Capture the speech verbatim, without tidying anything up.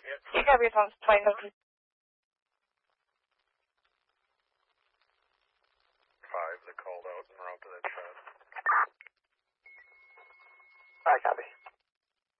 You have your phone's twenty seven. Five that called out and route to that shot. I copy.